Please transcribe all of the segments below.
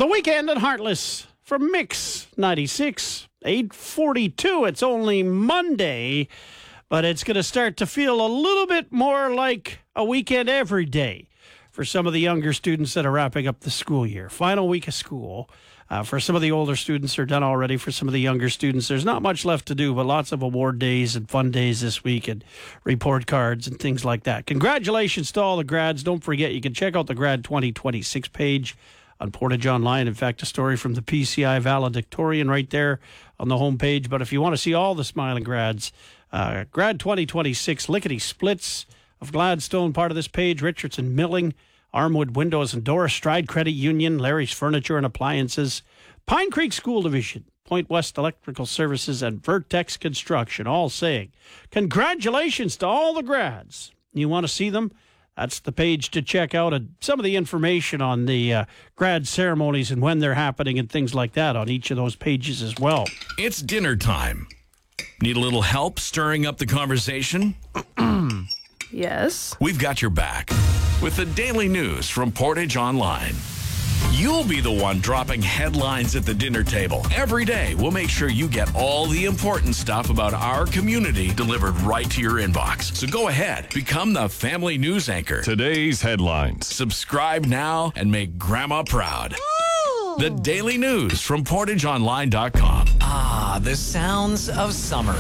The Weekend at Heartless from Mix 96, 8:42. It's only Monday, but it's going to start to feel a little bit more like a weekend every day for some of the younger students that are wrapping up the school year. Final week of school. For some of the older students, they're done already. For some of the younger students, there's not much left to do, but lots of award days and fun days this week and report cards and things like that. Congratulations to all the grads. Don't forget, you can check out the Grad 2026 page on Portage Online. In fact, a story from the PCI valedictorian right there on the homepage. But if you want to see all the smiling grads, Grad 2026, Lickety Splits of Gladstone, part of this page, Richardson Milling, Armwood Windows and Doors, Stride Credit Union, Larry's Furniture and Appliances, Pine Creek School Division, Point West Electrical Services, and Vertex Construction, all saying, congratulations to all the grads. You want to see them? That's the page to check out. And some of the information on the grad ceremonies and when they're happening and things like that on each of those pages as well. It's dinner time. Need a little help stirring up the conversation? Yes. We've got your back with the daily news from Portage Online. You'll be the one dropping headlines at the dinner table. Every day, we'll make sure you get all the important stuff about our community delivered right to your inbox. So go ahead, become the family news anchor. Today's headlines. Subscribe now and make Grandma proud. Ooh. The daily news from PortageOnline.com. Ah, the sounds of summer.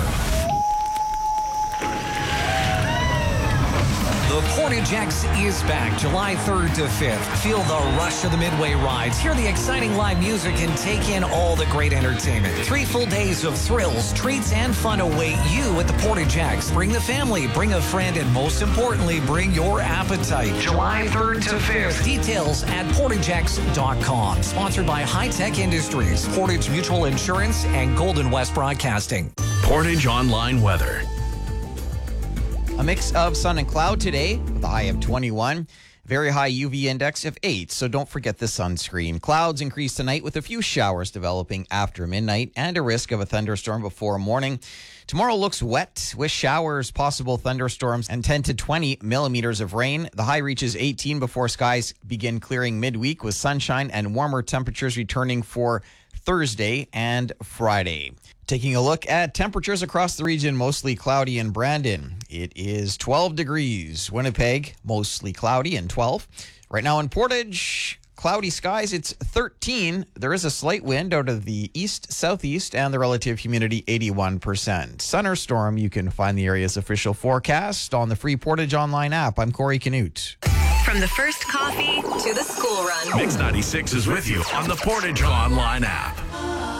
The Portage X is back July 3rd to 5th. Feel the rush of the Midway rides, hear the exciting live music, and take in all the great entertainment. 3 full days of thrills, treats, and fun await you at the Portage X. Bring the family, bring a friend, and most importantly, bring your appetite. July 3rd to 5th. Details at PortageX.com. Sponsored by High Tech Industries, Portage Mutual Insurance, and Golden West Broadcasting. Portage Online weather. A mix of sun and cloud today with a high of 21. Very high UV index of 8, so don't forget the sunscreen. Clouds increase tonight with a few showers developing after midnight and a risk of a thunderstorm before morning. Tomorrow looks wet with showers, possible thunderstorms, and 10 to 20 millimeters of rain. The high reaches 18 before skies begin clearing midweek with sunshine and warmer temperatures returning for Thursday and Friday. Taking a look at temperatures across the region, mostly cloudy in Brandon. It is 12 degrees. Winnipeg, mostly cloudy and 12. Right now in Portage, cloudy skies, it's 13. There is a slight wind out of the east-southeast and the relative humidity 81%. Sun or storm, you can find the area's official forecast on the free Portage Online app. I'm Corey Canute. From the first coffee to the school run. Mix 96 is with you on the Portage Online app.